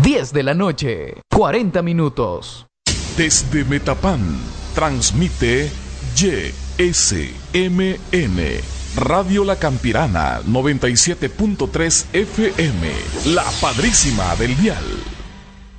10 de la noche, 40 minutos. Desde Metapán, transmite YSMN, Radio La Campirana, 97.3 FM, la padrísima del dial.